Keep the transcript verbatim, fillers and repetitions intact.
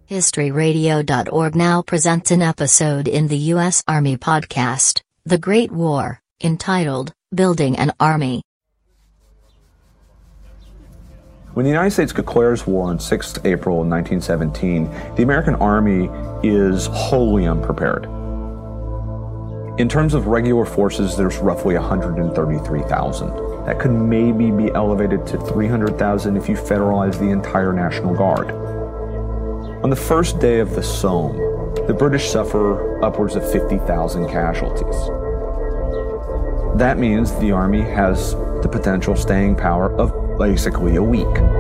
History Radio dot org now presents an episode in the U S Army podcast, The Great War, entitled, Building an Army. When the United States declares war on the sixth of April nineteen seventeen, the American Army is wholly unprepared. In terms of regular forces, there's roughly one hundred thirty-three thousand. That could maybe be elevated to three hundred thousand if you federalize the entire National Guard. On the first day of the Somme, the British suffer upwards of fifty thousand casualties. That means the Army has the potential staying power of basically a week.